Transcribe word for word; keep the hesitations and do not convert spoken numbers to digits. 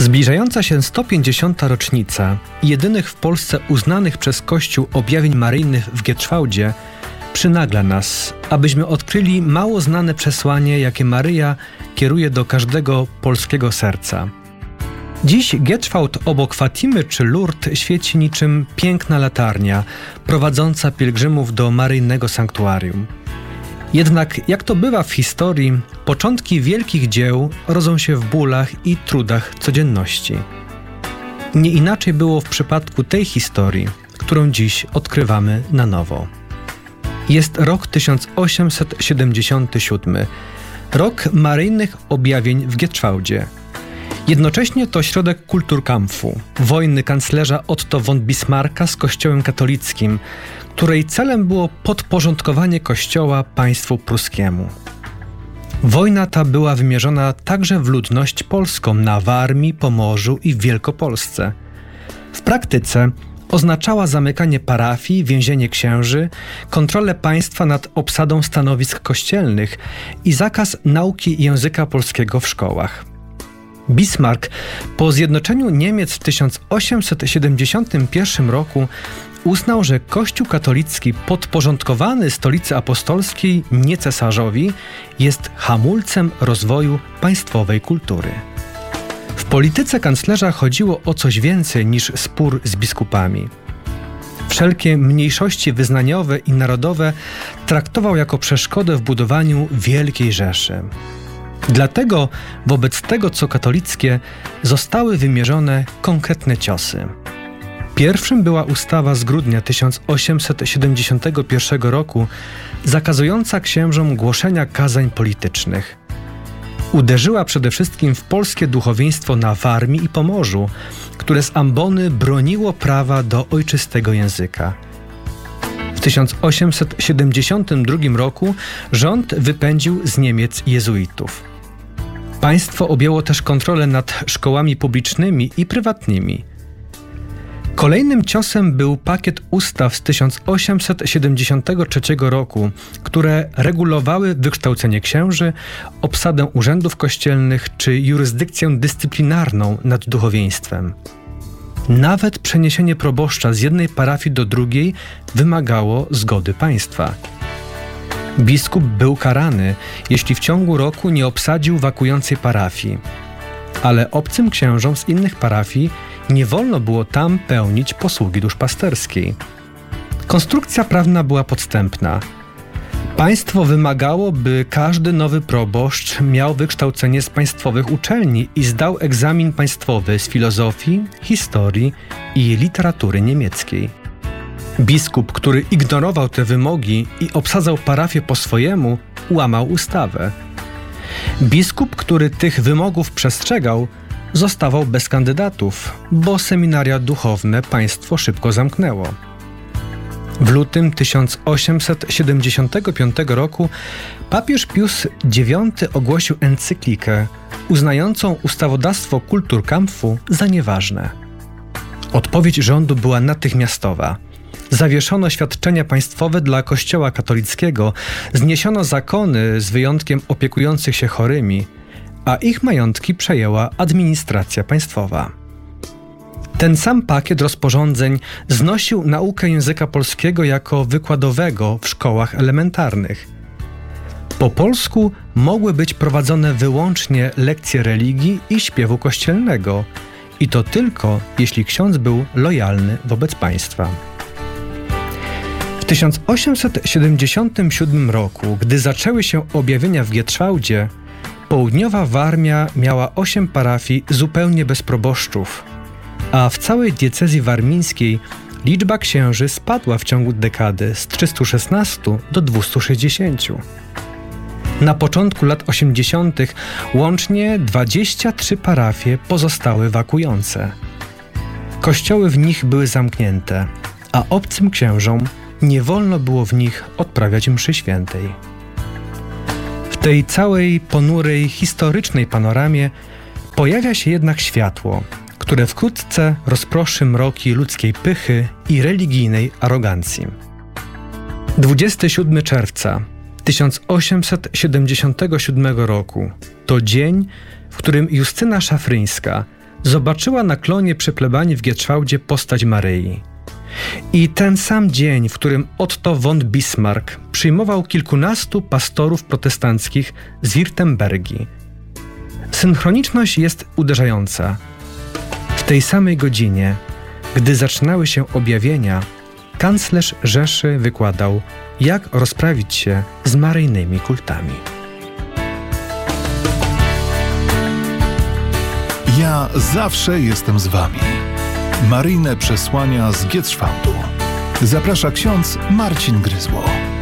Zbliżająca się sto pięćdziesiąta rocznica jedynych w Polsce uznanych przez Kościół objawień maryjnych w Gietrzwałdzie przynagla nas, abyśmy odkryli mało znane przesłanie, jakie Maryja kieruje do każdego polskiego serca. Dziś Gietrzwałd obok Fatimy czy Lourdes świeci niczym piękna latarnia prowadząca pielgrzymów do maryjnego sanktuarium. Jednak, jak to bywa w historii, początki wielkich dzieł rodzą się w bólach i trudach codzienności. Nie inaczej było w przypadku tej historii, którą dziś odkrywamy na nowo. Jest rok tysiąc osiemset siedemdziesiąty siódmy, rok maryjnych objawień w Gietrzwałdzie. Jednocześnie to środek Kulturkampfu, wojny kanclerza Otto von Bismarcka z Kościołem katolickim, której celem było podporządkowanie Kościoła państwu pruskiemu. Wojna ta była wymierzona także w ludność polską na Warmii, Pomorzu i w Wielkopolsce. W praktyce oznaczała zamykanie parafii, więzienie księży, kontrolę państwa nad obsadą stanowisk kościelnych i zakaz nauki języka polskiego w szkołach. Bismarck po zjednoczeniu Niemiec w tysiąc osiemset siedemdziesiątym pierwszym roku uznał, że Kościół katolicki podporządkowany Stolicy Apostolskiej, nie cesarzowi, jest hamulcem rozwoju państwowej kultury. W polityce kanclerza chodziło o coś więcej niż spór z biskupami. Wszelkie mniejszości wyznaniowe i narodowe traktował jako przeszkodę w budowaniu Wielkiej Rzeszy. Dlatego wobec tego, co katolickie, zostały wymierzone konkretne ciosy. Pierwszym była ustawa z grudnia tysiąc osiemset siedemdziesiątego pierwszego roku zakazująca księżom głoszenia kazań politycznych. Uderzyła przede wszystkim w polskie duchowieństwo na Warmii i Pomorzu, które z ambony broniło prawa do ojczystego języka. W tysiąc osiemset siedemdziesiątym drugim roku rząd wypędził z Niemiec jezuitów. Państwo objęło też kontrolę nad szkołami publicznymi i prywatnymi. Kolejnym ciosem był pakiet ustaw z tysiąc osiemset siedemdziesiątego trzeciego roku, które regulowały wykształcenie księży, obsadę urzędów kościelnych czy jurysdykcję dyscyplinarną nad duchowieństwem. Nawet przeniesienie proboszcza z jednej parafii do drugiej wymagało zgody państwa. Biskup był karany, jeśli w ciągu roku nie obsadził wakującej parafii, ale obcym księżom z innych parafii nie wolno było tam pełnić posługi duszpasterskiej. Konstrukcja prawna była podstępna. Państwo wymagało, by każdy nowy proboszcz miał wykształcenie z państwowych uczelni i zdał egzamin państwowy z filozofii, historii i literatury niemieckiej. Biskup, który ignorował te wymogi i obsadzał parafię po swojemu, łamał ustawę. Biskup, który tych wymogów przestrzegał, zostawał bez kandydatów, bo seminaria duchowne państwo szybko zamknęło. W lutym tysiąc osiemset siedemdziesiątego piątego roku papież Pius dziewiąty ogłosił encyklikę uznającą ustawodawstwo Kulturkampfu za nieważne. Odpowiedź rządu była natychmiastowa. Zawieszono świadczenia państwowe dla Kościoła katolickiego, zniesiono zakony z wyjątkiem opiekujących się chorymi, a ich majątki przejęła administracja państwowa. Ten sam pakiet rozporządzeń znosił naukę języka polskiego jako wykładowego w szkołach elementarnych. Po polsku mogły być prowadzone wyłącznie lekcje religii i śpiewu kościelnego, i to tylko, jeśli ksiądz był lojalny wobec państwa. W tysiąc osiemset siedemdziesiątym siódmym roku, gdy zaczęły się objawienia w Gietrzwałdzie, południowa Warmia miała osiem parafii zupełnie bez proboszczów, a w całej diecezji warmińskiej liczba księży spadła w ciągu dekady z trzystu szesnastu do dwustu sześćdziesięciu. Na początku lat osiemdziesiątych łącznie dwadzieścia trzy parafie pozostały wakujące. Kościoły w nich były zamknięte, a obcym księżom nie wolno było w nich odprawiać mszy świętej. W tej całej ponurej, historycznej panoramie pojawia się jednak światło, które wkrótce rozproszy mroki ludzkiej pychy i religijnej arogancji. dwudziestego siódmego czerwca tysiąc osiemset siedemdziesiątego siódmego roku to dzień, w którym Justyna Szafryńska, zobaczyła na klonie przy plebanii w Gierczwałdzie postać Maryi. I ten sam dzień, w którym Otto von Bismarck przyjmował kilkunastu pastorów protestanckich z Wirtembergi. Synchroniczność jest uderzająca. W tej samej godzinie, gdy zaczynały się objawienia, kanclerz Rzeszy wykładał, jak rozprawić się z maryjnymi kultami. Ja zawsze jestem z wami. Maryjne przesłania z Gierczwałdu. Zaprasza ksiądz Marcin Gryzło.